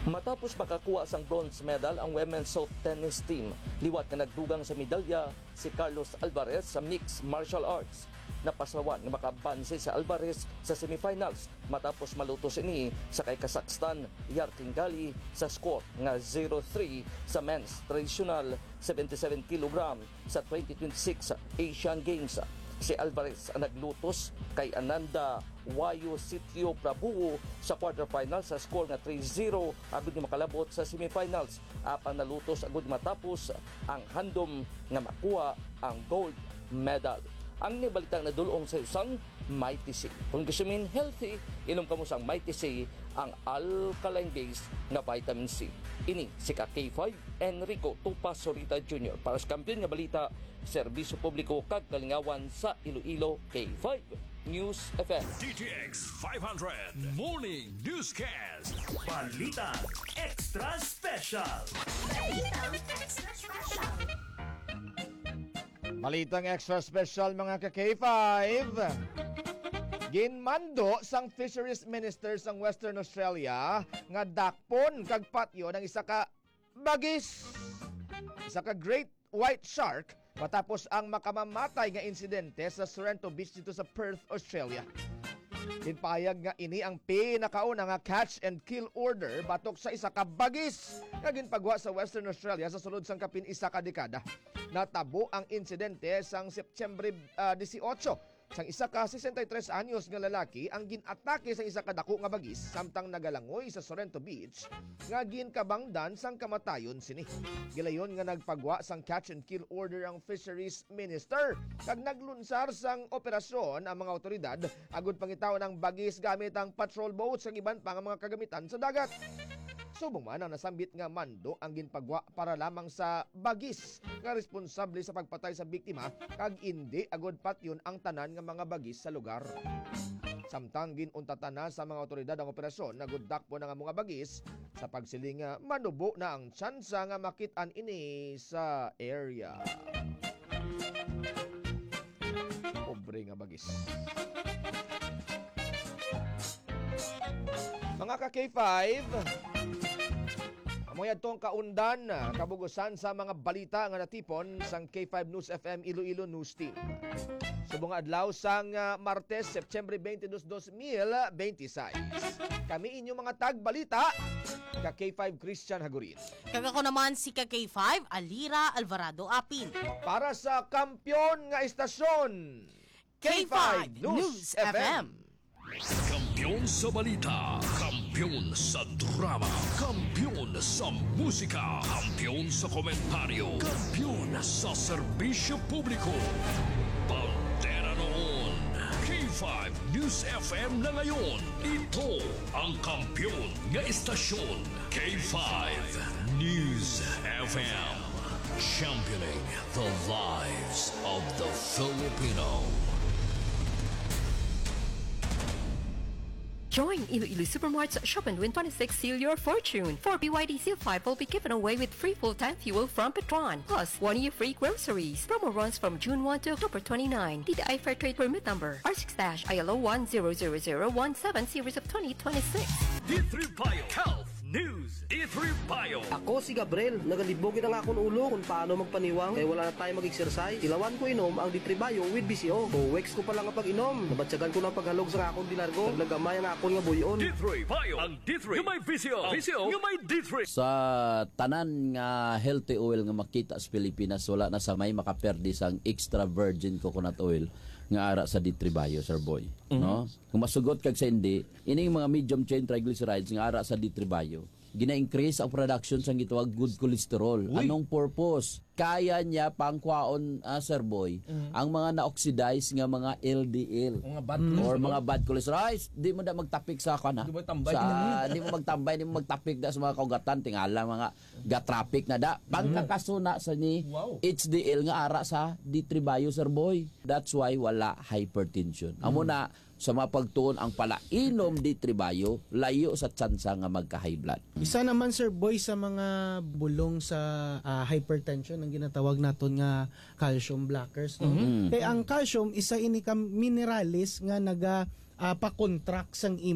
Matapos makakuha sang bronze medal ang women's soft tennis team, liwat na nagdugang sa medalya si Carlos Alvarez sa mixed martial arts. Napasawan na makabanse si Alvarez sa semifinals matapos malutos ini sa kay Kazakhstan Yarkin Gali sa score nga 0-3 sa men's traditional 77 kg sa 2026 Asian Games. Si Alvarez ang naglutos kay Ananda Wayo Sitio Prabuo sa quarterfinal sa score nga 3-0 agud ni makalabot sa semifinals. Apan nalutos agud matapos ang handom nga makuha ang gold medal. Ang nibalitang nadulong sa isang Mighty C. Kung gusto min healthy, inom ka mo sang Mighty C, ang alkaline base na vitamin C. Ini si K5 Enrico Tupa Sorita Jr. Para sa kampiyon nga balita, serbisyo publiko kag kalingawan sa Iloilo, K5 News FM. DTX 500 Morning Newscast. Balita Extra Special. Balitang extra special mga ka-K5. Ginmando sang Fisheries Minister sang Western Australia nga dakpon kag patyo ng isa ka bagis, isa ka great white shark matapos ang makamamatay nga insidente sa Sorrento Beach dito sa Perth, Australia. Ginpayag nga ini ang pinakauna nga catch and kill order batok sa isa ka bagis nga ginpagwa sa Western Australia sa sulod sang kapin isa ka dekada. Natabo ang insidente sang September 18 sang isa ka 63 anyos nga lalaki ang ginatake sa isa ka dako nga bagis samtang nagalangoy sa Sorrento Beach nga ginkabangdan sang kamatayon sini. Gilayon nga nagpagwa sang catch and kill order ang Fisheries Minister kag naglunsar sang operasyon ang mga otoridad agud pangitaw ng bagis gamit ang patrol boats ug iban pa nga mga kagamitan sa dagat. Subong man ang nasambit nga mando ang ginpagwa para lamang sa bagis nga responsable sa pagpatay sa biktima kag indi agud patyon ang tanan nga mga bagis sa lugar. Samtang ginuntatan na sa mga otoridad ang operasyon, naguddak po na nga mga bagis sa pagsiling nga manubo na ang tsansa nga makit-an ini sa area. Pobre nga bagis. Mga ka-K5, amoy atong kaundan, kabugusan sa mga balita nga natipon sang K5 News FM Iloilo News Team. Subong adlaw sang Martes, September 22, 2026. Kami inyong mga tagbalita, ka K5 Christian Hagurin. Kagako naman si K5 Alira Alvarado Apin. Para sa kampyon nga istasyon, K5 News FM. Kampiyon sa balita, kampiyon sa drama, kampiyon sa musika, kampiyon sa komentaryo, kampiyon sa serbisyo publiko. Bandera noon, K5 News FM na ngayon. Ito ang kampiyon nga istasyon, K5 News FM. Championing the lives of the Filipino. Join Iloilo Supermart's Shop and Win 26 Seal Your Fortune. 4 BYD Seal 5 will be given away with free full-time fuel from Petron, plus 1 year free groceries. Promo runs from June 1 to October 29. DTI Fair Trade Permit Number R6-ILO 100017 Series of 2026. D3 Bio Health News. D3 Bio. Ako si Gabriel, nagalibogin ang akong ulo kung paano magpaniwang kaya wala na tayo mag-exercise. Ilawan ko inom ang D3 Bio with BCO. Weeks ko pa lang ang pag-inom. Nabatsagan ko ng paghalog sa akong dinargo. Naglagamay ang akong nga buyon. D3 Bio. Ang D3 yung may VCO. VCO yung may D3. Sa tanan nga healthy oil nga makita sa Pilipinas, wala na sa may makaperdi sang extra virgin coconut oil nga ara sa D3 Bio, Sir Boy. No? Kung masugot kag sa hindi, ining mga medium chain triglycerides nga ara sa D3 Bio, gina-increase ang production sa gitawag good cholesterol. Anong purpose? Kaya niya pangkwaon, Sir Boy, ang mga na-oxidize nga mga LDL or mga bad cholesterol. Ay, di mo na magtapik sa kana. Di mo magtambay, di mo magtapik da sa mga kaugatan, tingala mga gatrapik na da. Pagkakasuna sa ni HDL nga ara sa D3 Bio, Sir Boy. That's why wala hypertension. Amo na sa mga pagtuon ang palainom D3 Bio, layo sa tsansa nga magka-high blood. Isa naman, Sir Boy, sa mga bulong sa hypertension ang ginatawag naton nga calcium blockers. No? Kaya ang calcium, isa ini ka mineralis nga naga pa-contract sang